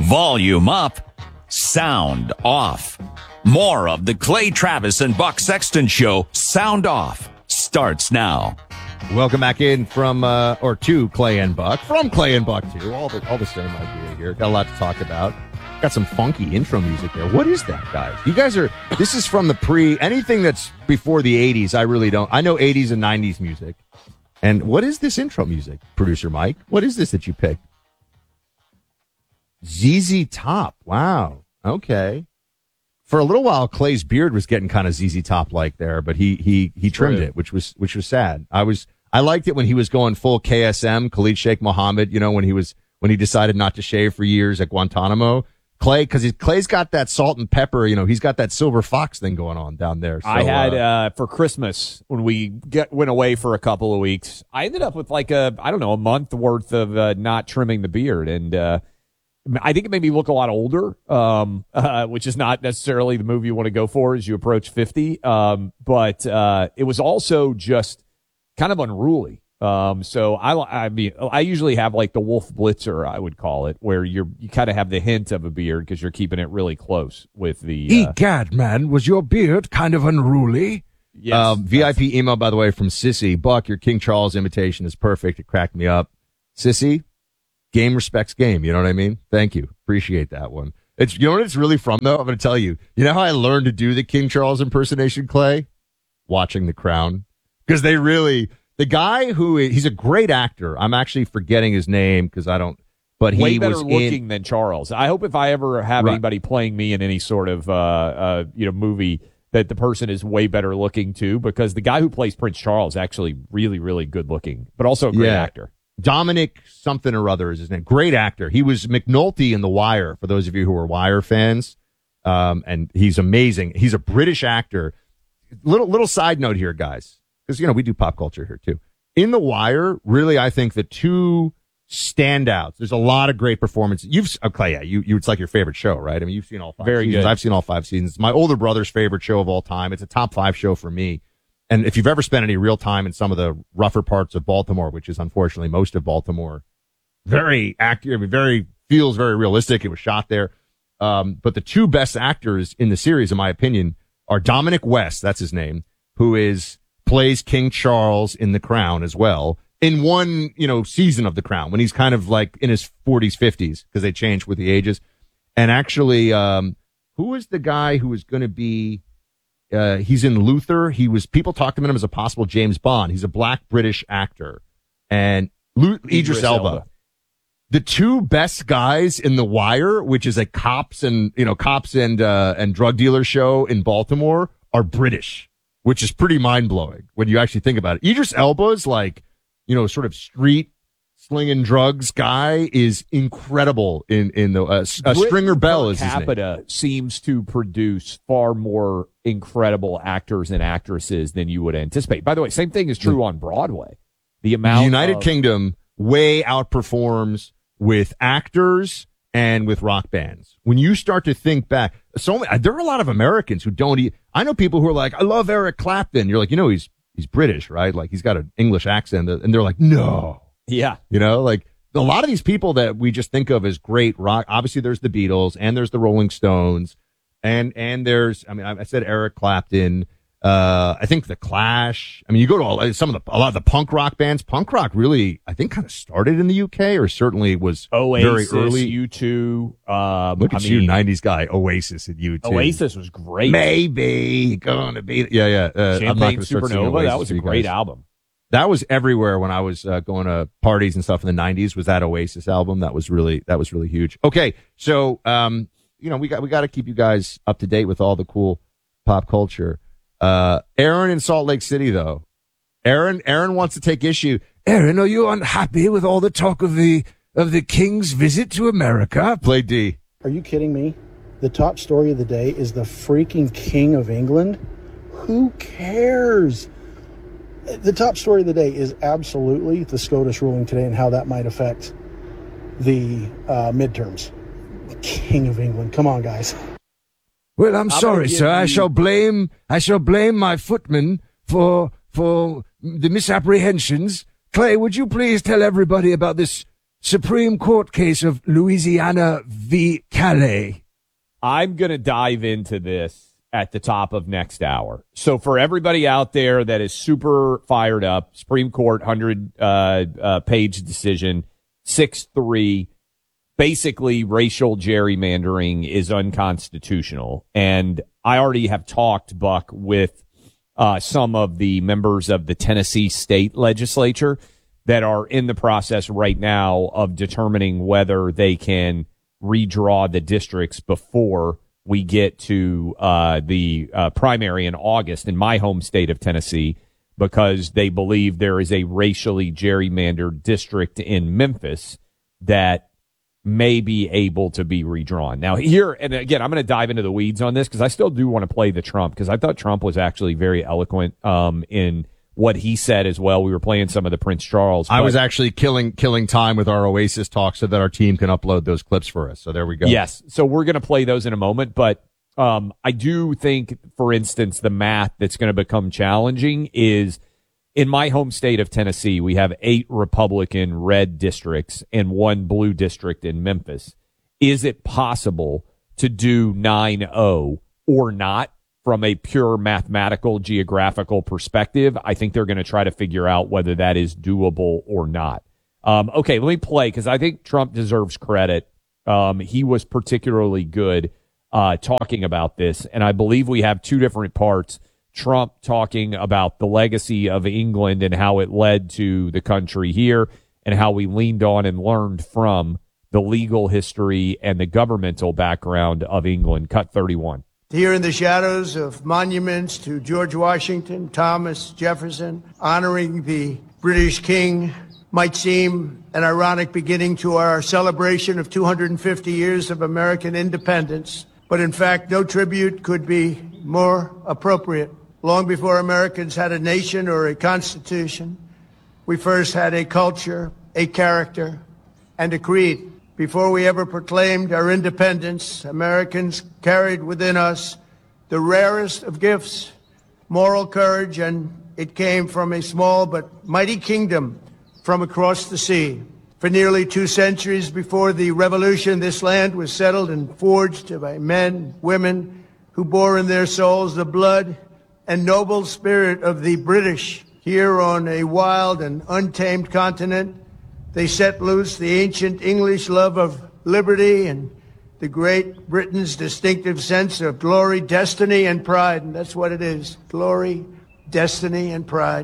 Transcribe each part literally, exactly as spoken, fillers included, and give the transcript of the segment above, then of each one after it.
Volume up, sound off. More of the Clay Travis and Buck Sexton Show, Sound Off, starts now. Welcome back in from, uh, or to Clay and Buck, from Clay and Buck too. All the, all the same idea here. Got a lot to talk about. Got some funky intro music there. What is that, guys? You guys are, this is from the pre, anything that's before the eighties, I really don't. I know eighties and nineties music. And what is this intro music, Producer Mike? What is this that you picked? Z Z Top. Wow. Okay. For a little while, Clay's beard was getting kind of Z Z Top like there, but he he he trimmed it, which was which was sad. I was I liked it when he was going full K S M, Khalid Sheikh Mohammed. You know, when he was when he decided not to shave for years at Guantanamo. Clay, because Clay's got that salt and pepper. You know, he's got that silver fox thing going on down there. So, I had uh, uh, for Christmas when we get went away for a couple of weeks. I ended up with like a I don't know a month worth of uh, not trimming the beard, and uh, I think it made me look a lot older, um, uh, which is not necessarily the move you want to go for as you approach fifty. Um, but uh, it was also just kind of unruly. Um, so I, I mean, I usually have like the Wolf Blitzer, I would call it, where you're, you kind of have the hint of a beard because you're keeping it really close with the, uh, Egad, man, was your beard kind of unruly? Yes. Um, V I P email, by the way, from Sissy. Buck, your King Charles imitation is perfect. It cracked me up. Sissy, game respects game. You know what I mean? Thank you. Appreciate that one. It's, you know what it's really from though? I'm going to tell you, you know how I learned to do the King Charles impersonation, Clay? Watching The Crown. Because they really, the guy who, he's a great actor. I'm actually forgetting his name because I don't, but he way better was looking in, than Charles. I hope if I ever have right. anybody playing me in any sort of, uh, uh, you know, movie that the person is way better looking too, because the guy who plays Prince Charles is actually really, really good looking, but also a great yeah. actor. Dominic something or other is his name. Great actor. He was McNulty in The Wire, for those of you who are Wire fans. Um, and he's amazing. He's a British actor. Little, little side note here, guys, because, you know, we do pop culture here too. In The Wire, really, I think the two standouts, there's a lot of great performances. You've, okay, yeah, you, you, it's like your favorite show, right? I mean, you've seen all five Very seasons. good. I've seen all five seasons. It's my older brother's favorite show of all time. It's a top five show for me. And if you've ever spent any real time in some of the rougher parts of Baltimore, which is unfortunately most of Baltimore, very accurate, very, feels very realistic. It was shot there. Um, but the two best actors in the series, in my opinion, are Dominic West, that's his name, who is, plays King Charles in The Crown as well, in one, you know, season of The Crown, when he's kind of like in his forties, fifties, because they change with the ages. And actually, um, who is the guy who is going to be, uh, he's in Luther. He was, people talked about him as a possible James Bond. He's a black British actor. And Lu- Idris, Idris Elba. Elba. The two best guys in The Wire, which is a cops and, you know, cops and, uh, and drug dealer show in Baltimore, are British, which is pretty mind blowing when you actually think about it. Idris Elba is like, you know, sort of street slinging drugs guy is incredible in, in the, uh, uh Stringer Bell is his name. Capita seems to produce far more incredible actors and actresses than you would anticipate. By the way, same thing is true on Broadway. The amount the United of- Kingdom way outperforms with actors and with rock bands. When you start to think back, so many, there are a lot of Americans who don't eat. I know people who are like, I love Eric Clapton. You're like, you know, he's, he's British, right? Like he's got an English accent, and they're like, no. Yeah. You know, like a lot of these people that we just think of as great rock, obviously there's the Beatles and there's the Rolling Stones and, and there's, I mean, I said Eric Clapton. Uh, I think the Clash. I mean, you go to all, some of the, a lot of the punk rock bands. Punk rock really, I think, kind of started in the U K, or certainly was Oasis, very early. U two. Um, Look at I you, mean, nineties guy. Oasis and U two. Oasis was great. Maybe gonna be. Yeah, yeah. Uh, I'm not Champagne gonna start singing Supernova. Oasis That was for a you great guys. album. That was everywhere when I was uh, going to parties and stuff in the nineties. Was that Oasis album? That was really that was really huge. Okay, so um, you know, we got we got to keep you guys up to date with all the cool pop culture. Uh, Aaron in Salt Lake City, though. Aaron, Aaron wants to take issue. Aaron, are you unhappy with all the talk of the of the king's visit to America? Play D. Are you kidding me? The top story of the day is the freaking King of England. Who cares? The top story of the day is absolutely the SCOTUS ruling today and how that might affect the uh, midterms. King of England. Come on, guys. Well, I'm, I'm sorry, give sir. you- I shall blame I shall blame my footman for for the misapprehensions. Clay, would you please tell everybody about this Supreme Court case of Louisiana v. Calais. I'm going to dive into this at the top of next hour. So for everybody out there that is super fired up, Supreme Court one hundred uh, uh, page decision, six three, basically racial gerrymandering is unconstitutional. And I already have talked, Buck, with uh, some of the members of the Tennessee state legislature that are in the process right now of determining whether they can redraw the districts before we get to uh, the uh, primary in August in my home state of Tennessee, because they believe there is a racially gerrymandered district in Memphis that may be able to be redrawn. Now here, and again, I'm going to dive into the weeds on this because I still do want to play the Trump, because I thought Trump was actually very eloquent um, in what he said as well. We were playing some of the Prince Charles. I was actually killing killing time with our Oasis talk so that our team can upload those clips for us. So there we go. Yes. So we're going to play those in a moment. But um, I do think, for instance, the math that's going to become challenging is in my home state of Tennessee, we have eight Republican red districts and one blue district in Memphis. Is it possible to do nine oh or not? From a pure mathematical, geographical perspective, I think they're going to try to figure out whether that is doable or not. Um, okay, let me play, because I think Trump deserves credit. Um, he was particularly good uh, talking about this, and I believe we have two different parts. Trump talking about the legacy of England and how it led to the country here, and how we leaned on and learned from the legal history and the governmental background of England. Cut thirty-one. Here in the shadows of monuments to George Washington, Thomas Jefferson, honoring the British King might seem an ironic beginning to our celebration of two hundred fifty years of American independence. But in fact, no tribute could be more appropriate. Long before Americans had a nation or a constitution, we first had a culture, a character, and a creed. Before we ever proclaimed our independence, Americans carried within us the rarest of gifts, moral courage, and it came from a small but mighty kingdom from across the sea. For nearly two centuries before the Revolution, this land was settled and forged by men, women who bore in their souls the blood and noble spirit of the British. Here on a wild and untamed continent, they set loose the ancient English love of liberty and the Great Britain's distinctive sense of glory, destiny, and pride. And that's what it is. Glory, destiny, and pride.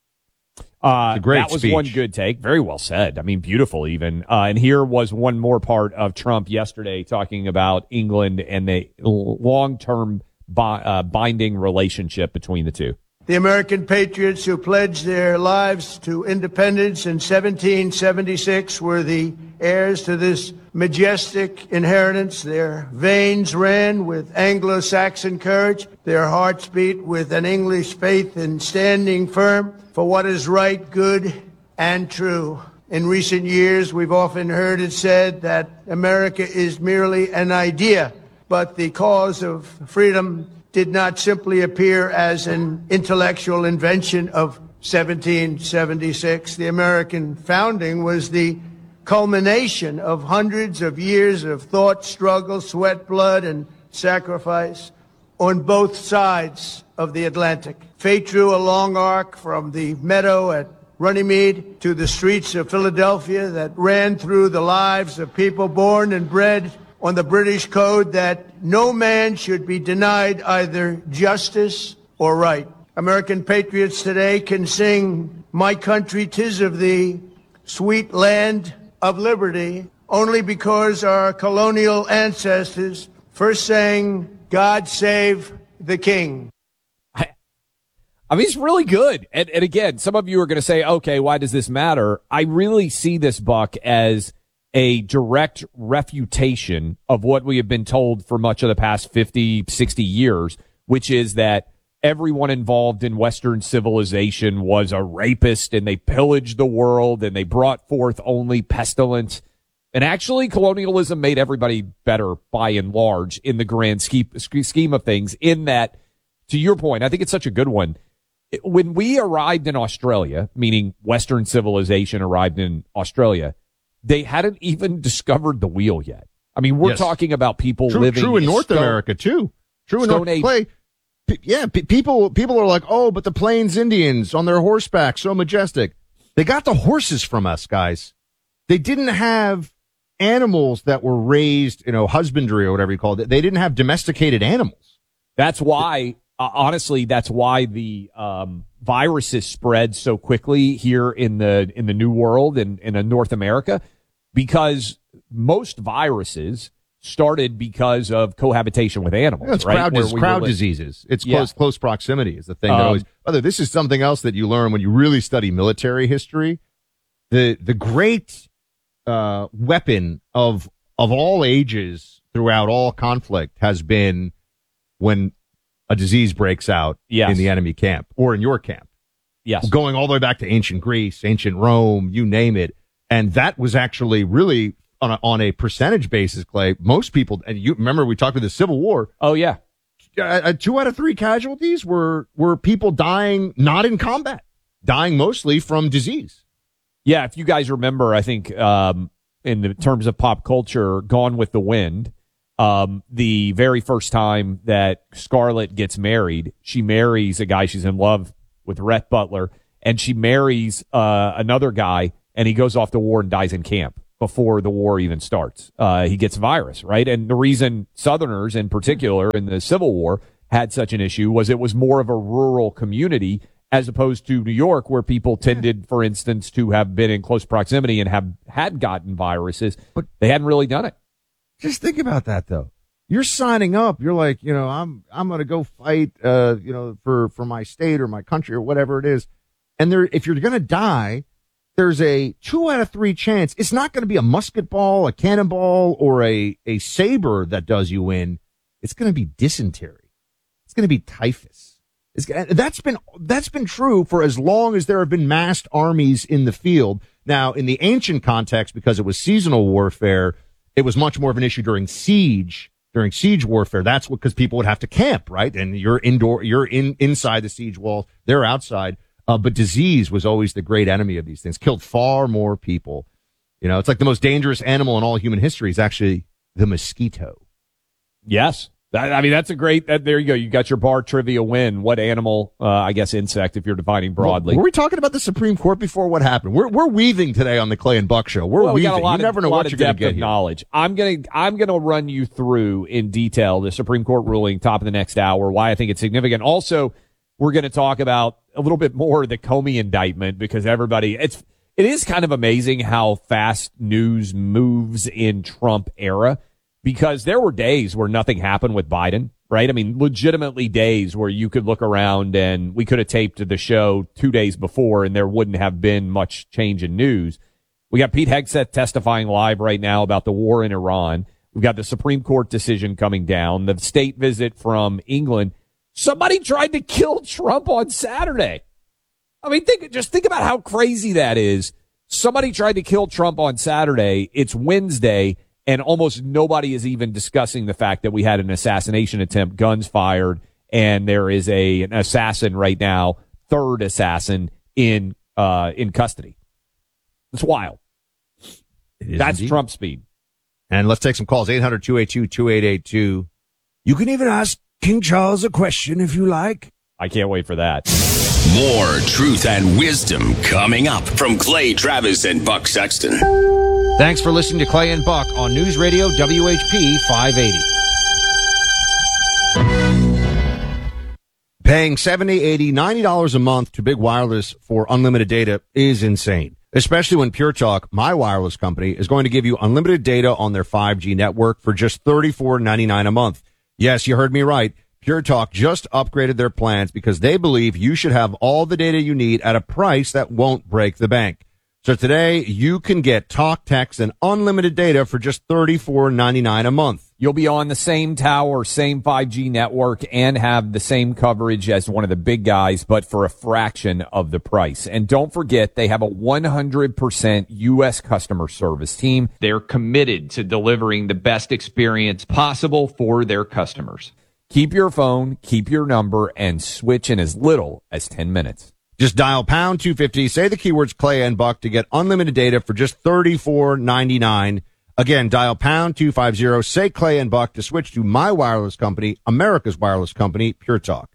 Uh, a great that was speech. One good take. Very well said. I mean, beautiful even. Uh, and here was one more part of Trump yesterday talking about England and the long-term bi- uh, binding relationship between the two. The American patriots who pledged their lives to independence in seventeen seventy-six were the heirs to this majestic inheritance. Their veins ran with Anglo-Saxon courage. Their hearts beat with an English faith in standing firm for what is right, good, and true. In recent years, we've often heard it said that America is merely an idea, but the cause of freedom did not simply appear as an intellectual invention of seventeen seventy-six. The American founding was the culmination of hundreds of years of thought, struggle, sweat, blood, and sacrifice on both sides of the Atlantic. Fate drew a long arc from the meadow at Runnymede to the streets of Philadelphia that ran through the lives of people born and bred on the British code that no man should be denied either justice or right. American patriots today can sing, "My country, 'tis of thee, sweet land of liberty," only because our colonial ancestors first sang, "God save the King." I, I mean, it's really good. And, and again, some of you are going to say, okay, why does this matter? I really see this, Buck, as a direct refutation of what we have been told for much of the past fifty, sixty years, which is that everyone involved in Western civilization was a rapist and they pillaged the world and they brought forth only pestilence. And actually, colonialism made everybody better by and large in the grand scheme of things, in that, to your point, I think it's such a good one. When we arrived in Australia, meaning Western civilization arrived in Australia, they hadn't even discovered the wheel yet. I mean, we're Yes. talking about people True, living true in North Stone- America too. True in Stone North Age. Clay. P- yeah, p- people people are like, oh, but the Plains Indians on their horseback, so majestic. They got the horses from us, guys. They didn't have animals that were raised, you know, husbandry or whatever you call it. They didn't have domesticated animals. That's why, uh, honestly, that's why the um, viruses spread so quickly here in the in the New World and in, in North America, because most viruses started because of cohabitation with animals. Yeah, it's right? crowd, Where dis- we crowd were li- diseases. It's Yeah. close close proximity is the thing that Um, always. Brother, this is something else that you learn when you really study military history. The the great uh, weapon of of all ages throughout all conflict has been when a disease breaks out Yes. in the enemy camp or in your camp. Yes. Going all the way back to ancient Greece, ancient Rome, you name it. And that was actually really on a, on a percentage basis, Clay. Most people, and you remember we talked about the Civil War. Oh, yeah. Uh, two out of three casualties were were people dying not in combat, dying mostly from disease. Yeah, if you guys remember, I think um, in the terms of pop culture, Gone with the Wind, um, the very first time that Scarlett gets married, she marries a guy she's in love with, Rhett Butler, and she marries uh, another guy, and he goes off to war and dies in camp before the war even starts. Uh, he gets virus, right? And the reason Southerners in particular in the Civil War had such an issue was it was more of a rural community as opposed to New York, where people tended, for instance, to have been in close proximity and have had gotten viruses, but they hadn't really done it. Just think about that, though. You're signing up. You're like, you know, I'm I'm going to go fight, uh, you know, for for my state or my country or whatever it is. And there, if you're going to die, there's a two out of three chance. It's not going to be a musket ball, a cannonball, or a a saber that does you in. It's going to be dysentery. It's going to be typhus. It's, that's been that's been true for as long as there have been massed armies in the field. Now, in the ancient context, because it was seasonal warfare, it was much more of an issue during siege. During siege warfare, that's what because people would have to camp, right? And you're indoor, you're in inside the siege walls, they're outside. Uh, but disease was always the great enemy of these things. Killed far more people. You know, it's like the most dangerous animal in all human history is actually the mosquito. Yes. That, I mean, that's a great, that, there you go. You got your bar trivia win. What animal, uh, I guess insect, if you're defining broadly. Well, were we talking about the Supreme Court before? What happened? We're we're weaving today on the Clay and Buck show. We're well, we weaving. got a lot you never of, know lot what of you're going depth to get of here. knowledge. I'm going to, I'm going to run you through in detail the Supreme Court ruling top of the next hour, why I think it's significant. Also, we're going to talk about a little bit more the Comey indictment because everybody, it's, it is kind of amazing how fast news moves in Trump era because there were days where nothing happened with Biden. Right? I mean, legitimately days where you could look around and we could have taped the show two days before and there wouldn't have been much change in news. We got Pete Hegseth testifying live right now about the war in Iran. We've got the Supreme Court decision coming down, the state visit from England. Somebody tried to kill Trump on Saturday. I mean, think, just think about how crazy that is. Somebody tried to kill Trump on Saturday. It's Wednesday. And almost nobody is even discussing the fact that we had an assassination attempt, guns fired, and there is a an assassin right now, third assassin in uh in custody. It's wild. It is That's indeed. Trump speed. And let's take some calls. eight hundred, two eight two, two eight eight two. You can even ask King Charles a question if you like. I can't wait for that. More truth and wisdom coming up from Clay Travis and Buck Sexton. Thanks for listening to Clay and Buck on News Radio W H P five eighty. Paying seventy, eighty, ninety dollars a month to Big Wireless for unlimited data is insane, especially when Pure Talk, my wireless company, is going to give you unlimited data on their five G network for just thirty-four ninety-nine a month. Yes, you heard me right. Pure Talk just upgraded their plans because they believe you should have all the data you need at a price that won't break the bank. So today, you can get talk, text, and unlimited data for just thirty-four ninety-nine a month. You'll be on the same tower, same five G network, and have the same coverage as one of the big guys, but for a fraction of the price. And don't forget, they have a one hundred percent U S customer service team. They're committed to delivering the best experience possible for their customers. Keep your phone, keep your number, and switch in as little as ten minutes. Just dial pound two fifty, say the keywords Clay and Buck to get unlimited data for just thirty-four ninety-nine. Again, dial pound two fifty, say Clay and Buck to switch to my wireless company, America's wireless company, Pure Talk.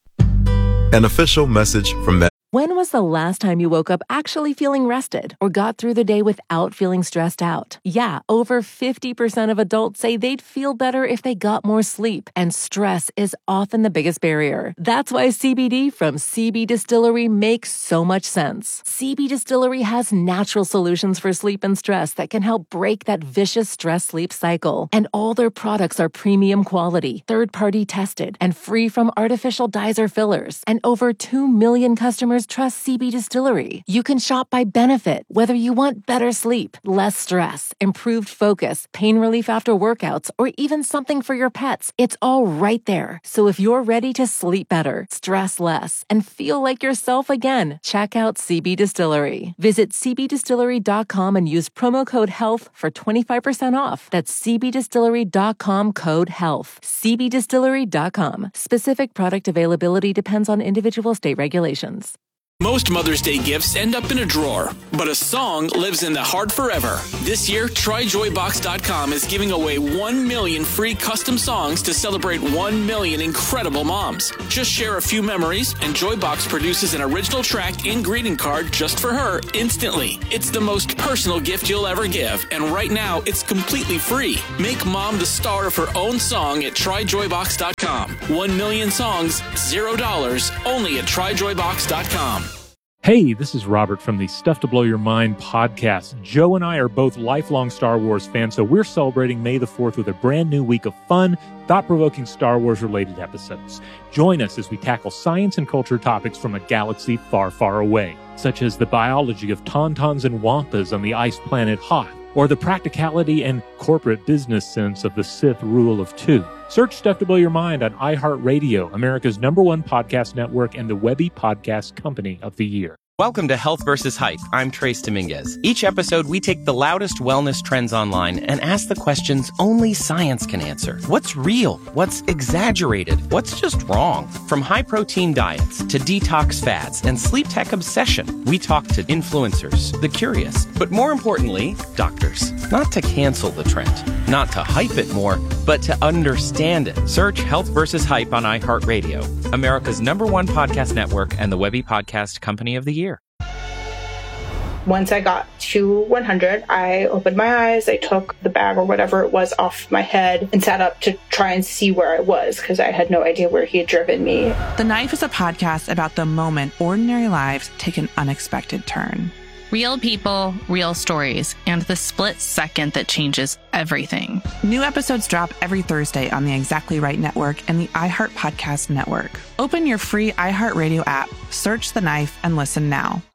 An official message from Met. When was the last time you woke up actually feeling rested or got through the day without feeling stressed out? Yeah, over fifty percent of adults say they'd feel better if they got more sleep, and stress is often the biggest barrier. That's why C B D from C B Distillery makes so much sense. C B Distillery has natural solutions for sleep and stress that can help break that vicious stress-sleep cycle. And all their products are premium quality, third-party tested, and free from artificial dyes or fillers. And over two million customers trust C B Distillery. You can shop by benefit, whether you want better sleep, less stress, improved focus, pain relief after workouts, or even something for your pets. It's all right there. So if you're ready to sleep better, stress less, and feel like yourself again, check out C B Distillery. Visit c b distillery dot com and use promo code HEALTH for twenty-five percent off. That's c b distillery dot com code HEALTH. c b distillery dot com. Specific product availability depends on individual state regulations. Most Mother's Day gifts end up in a drawer, but a song lives in the heart forever. This year, try joy box dot com is giving away one million free custom songs to celebrate one million incredible moms. Just share a few memories, and Joybox produces an original track and greeting card just for her instantly. It's the most personal gift you'll ever give, and right now, it's completely free. Make mom the star of her own song at try joy box dot com. One million songs, zero dollars, only at try joy box dot com. Hey, this is Robert from the Stuff to Blow Your Mind podcast. Joe and I are both lifelong Star Wars fans, so we're celebrating May the fourth with a brand new week of fun, thought-provoking Star Wars-related episodes. Join us as we tackle science and culture topics from a galaxy far, far away, such as the biology of tauntauns and wampas on the ice planet Hoth, or the practicality and corporate business sense of the Sith rule of two. Search Stuff to Blow Your Mind on iHeartRadio, America's number one podcast network and the Webby Podcast Company of the Year. Welcome to Health versus Hype. I'm Trace Dominguez. Each episode, we take the loudest wellness trends online and ask the questions only science can answer. What's real? What's exaggerated? What's just wrong? From high-protein diets to detox fads and sleep tech obsession, we talk to influencers, the curious, but more importantly, doctors. Not to cancel the trend, not to hype it more, but to understand it. Search Health versus Hype on iHeartRadio, America's number one podcast network and the Webby Podcast Company of the Year. Once I got to one hundred, I opened my eyes, I took the bag or whatever it was off my head and sat up to try and see where I was because I had no idea where he had driven me. The Knife is a podcast about the moment ordinary lives take an unexpected turn. Real people, real stories, and the split second that changes everything. New episodes drop every Thursday on the Exactly Right Network and the iHeart Podcast Network. Open your free iHeartRadio app, search The Knife, and listen now.